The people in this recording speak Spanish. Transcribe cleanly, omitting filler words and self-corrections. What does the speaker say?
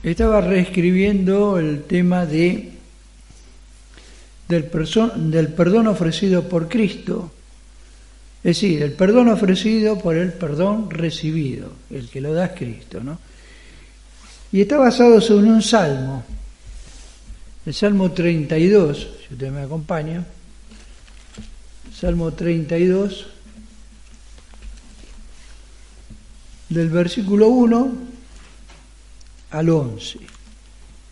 Estaba reescribiendo el tema del perdón ofrecido por Cristo, es decir, el perdón ofrecido por el perdón recibido, el que lo da es Cristo, ¿no? Y está basado sobre un salmo, el Salmo 32, si usted me acompaña, Salmo 32, del versículo 1 al 11.